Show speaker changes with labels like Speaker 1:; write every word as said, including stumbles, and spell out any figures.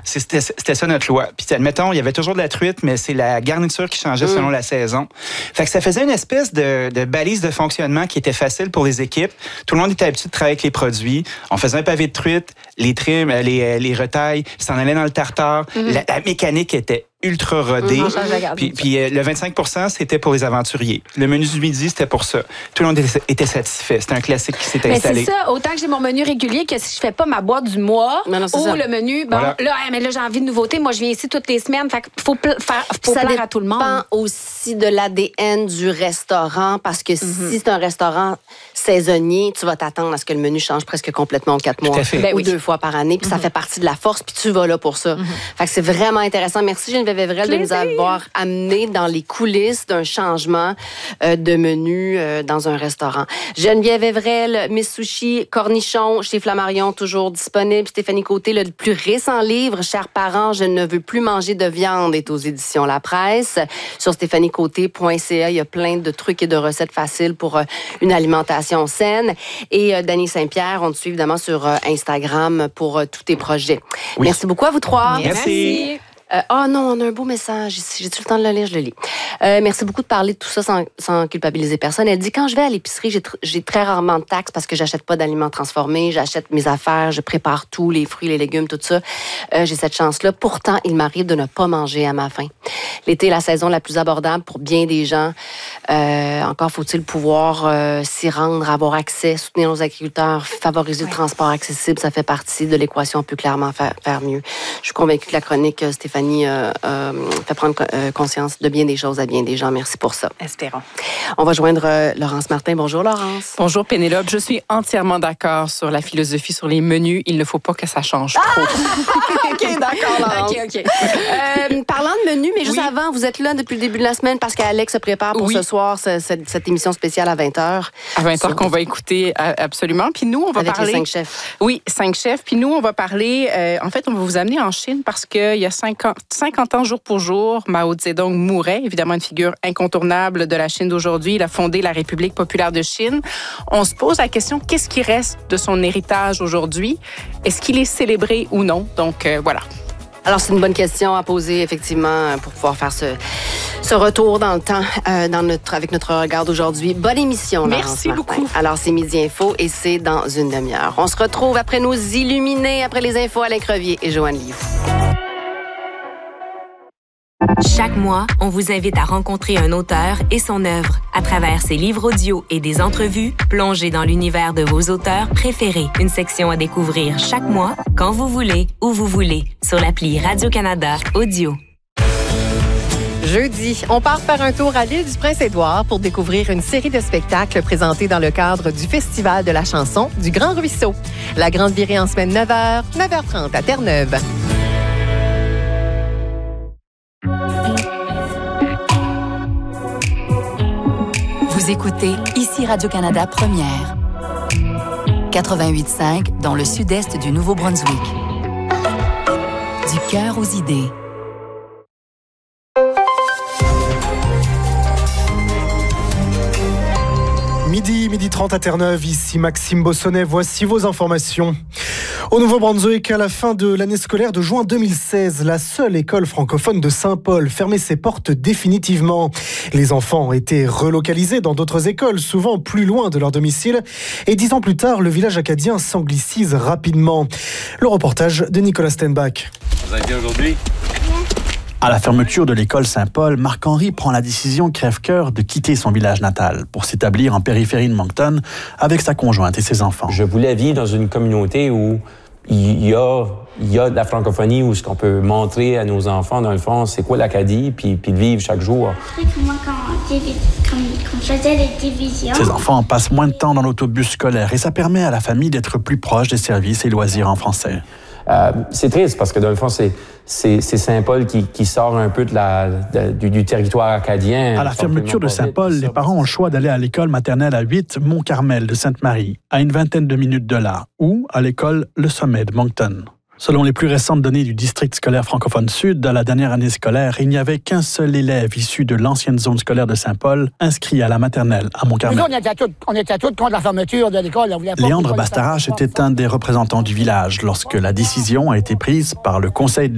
Speaker 1: C'était, c'était ça notre loi. Puis, admettons, il y avait toujours de la truite, mais c'est la garniture qui changeait mmh. selon la saison. Fait que ça faisait une espèce de, de balise de fonctionnement qui était facile pour les équipes. Tout le monde était habitué de travailler avec les produits. On faisait un pavé de truite, les trims, les, les retailles, s'en allait dans le tartare. Mmh. La, la mécanique était ultra rodé. Mmh, puis puis euh, le vingt-cinq pour cent, c'était pour les aventuriers. Le menu du midi, c'était pour ça. Tout le monde était, était satisfait. C'était un classique qui s'est installé.
Speaker 2: Mais c'est ça, autant que j'ai mon menu régulier que si je fais pas ma boîte du mois non, non, ou ça. Le menu, bon, voilà. là, mais là, j'ai envie de nouveautés. Moi, je viens ici toutes les semaines. Fait qu'il faut, pl- faire, faut
Speaker 3: ça
Speaker 2: plaire à tout le monde.
Speaker 3: Ça dépend aussi de l'A D N du restaurant parce que mm-hmm. si c'est un restaurant saisonnier, tu vas t'attendre à ce que le menu change presque complètement aux quatre mois
Speaker 2: ben
Speaker 3: ou
Speaker 2: oui.
Speaker 3: deux fois par année. Puis mm-hmm. ça fait partie de la force. Puis tu vas là pour ça. Mm-hmm. Fait que c'est vraiment intéressant. Merci Geneviève Evrel de nous avoir amené dans les coulisses d'un changement euh, de menu euh, dans un restaurant. Geneviève Evrel, Miss Sushi, Cornichon, chez Flammarion, toujours disponible. Stéphanie Côté, le plus récent livre, Chers parents, je ne veux plus manger de viande, est aux éditions La Presse. Sur stéphanie côté point c a, il y a plein de trucs et de recettes faciles pour euh, une alimentation saine. Et euh, Dany Saint-Pierre, on te suit évidemment sur euh, Instagram pour euh, tous tes projets. Oui. Merci beaucoup à vous trois.
Speaker 1: Merci.
Speaker 2: Merci.
Speaker 3: Euh, oh non, on a un beau message. J'ai-tu le temps de le lire? Je le lis. Euh, merci beaucoup de parler de tout ça sans, sans culpabiliser personne. Elle dit, quand je vais à l'épicerie, j'ai, tr- j'ai très rarement de taxes parce que j'achète pas d'aliments transformés, j'achète mes affaires, je prépare tout, les fruits, les légumes, tout ça. Euh, j'ai cette chance-là. Pourtant, il m'arrive de ne pas manger à ma faim. L'été est la saison la plus abordable pour bien des gens. Euh, encore faut-il pouvoir euh, s'y rendre, avoir accès, soutenir nos agriculteurs, favoriser oui. le transport accessible. Ça fait partie de l'équation. On peut clairement faire, faire mieux. Je suis convaincue que la chronique, Stéphanie, Euh, euh, fait prendre euh, conscience de bien des choses à bien des gens. Merci pour ça.
Speaker 2: Espérons.
Speaker 3: On va joindre euh, Laurence Martin. Bonjour, Laurence.
Speaker 4: Bonjour, Pénélope. Je suis entièrement d'accord sur la philosophie sur les menus. Il ne faut pas que ça change trop.
Speaker 3: Ah! OK, d'accord, Laurence.
Speaker 2: OK, OK.
Speaker 3: Euh, parlant de menu, mais juste
Speaker 4: oui.
Speaker 3: avant, vous êtes là depuis le début de la semaine parce qu'Alex se prépare pour
Speaker 4: oui.
Speaker 3: ce soir, ce, cette, cette émission spéciale à vingt heures.
Speaker 4: À vingt heures qu'on va écouter absolument. Puis nous, on va
Speaker 3: Avec
Speaker 4: parler...
Speaker 3: les cinq chefs.
Speaker 4: Oui, cinq chefs. Puis nous, on va parler... Euh, en fait, on va vous amener en Chine parce qu'il y a cinquante, cinquante ans, jour pour jour, Mao Zedong mourait. Évidemment, une figure incontournable de la Chine d'aujourd'hui. Il a fondé la République populaire de Chine. On se pose la question, qu'est-ce qui reste de son héritage aujourd'hui? Est-ce qu'il est célébré ou non? Donc, euh, voilà.
Speaker 3: Alors, c'est une bonne question à poser, effectivement, pour pouvoir faire ce, ce retour dans le temps euh, dans notre, avec notre regard d'aujourd'hui. Bonne émission, Laurence
Speaker 4: Merci
Speaker 3: Martin.
Speaker 4: beaucoup.
Speaker 3: Alors, c'est Midi Info et c'est dans une demi-heure. On se retrouve après nous illuminer, après les infos, Alain Crevier et Joanne Liu.
Speaker 5: Chaque mois, on vous invite à rencontrer un auteur et son œuvre. À travers ses livres audio et des entrevues, plongez dans l'univers de vos auteurs préférés. Une section à découvrir chaque mois, quand vous voulez, où vous voulez, sur l'appli Radio-Canada Audio.
Speaker 6: Jeudi, on part faire un tour à l'île du Prince-Édouard pour découvrir une série de spectacles présentés dans le cadre du Festival de la chanson du Grand Ruisseau. La grande virée en semaine neuf heures, neuf heures trente à Terre-Neuve.
Speaker 7: Vous écoutez ici Radio-Canada Première. quatre-vingt-huit cinq dans le sud-est du Nouveau-Brunswick. Du cœur aux idées.
Speaker 8: Midi, midi trente à Terre-Neuve, ici Maxime Bossonnet, voici vos informations. Au Nouveau-Brunswick, à la fin de l'année scolaire de juin deux mille seize, la seule école francophone de Saint-Paul fermait ses portes définitivement. Les enfants ont été relocalisés dans d'autres écoles, souvent plus loin de leur domicile. Et dix ans plus tard, le village acadien s'anglicise rapidement. Le reportage de Nicolas Stenbach.
Speaker 9: Vous allez bien aujourd'hui ?
Speaker 10: À la fermeture de l'école Saint-Paul, Marc-Henri prend la décision crève-cœur de quitter son village natal pour s'établir en périphérie de Moncton avec sa conjointe et ses enfants.
Speaker 9: Je voulais vivre dans une communauté où il y a, il y a de la francophonie, où ce qu'on peut montrer à nos enfants, dans le fond, c'est quoi l'Acadie, puis, puis de vivre chaque jour.
Speaker 11: Moi, quand, quand, quand je faisais les divisions...
Speaker 10: Ces enfants passent moins de temps dans l'autobus scolaire et ça permet à la famille d'être plus proche des services et loisirs en français.
Speaker 9: Euh, c'est triste parce que dans le fond, c'est, c'est, c'est Saint-Paul qui, qui sort un peu de la, de, du, du territoire acadien.
Speaker 10: À la fermeture de Saint-Paul, les parents ont le choix d'aller à l'école maternelle à huit, Mont-Carmel de Sainte-Marie, à une vingtaine de minutes de là, ou à l'école Le Sommet de Moncton. Selon les plus récentes données du district scolaire francophone sud, dans la dernière année scolaire, il n'y avait qu'un seul élève issu de l'ancienne zone scolaire de Saint-Paul inscrit à la maternelle à Mont-Carmel.
Speaker 12: On était tous, on était tous contre la fermeture de l'école.
Speaker 10: Léandre Bastarache était un des représentants du village lorsque la décision a été prise par le conseil de